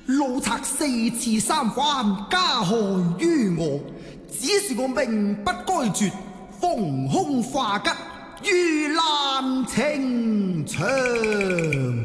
老賊4次3番加害於我，只是我命不該絕，逢凶化吉，遇難情長。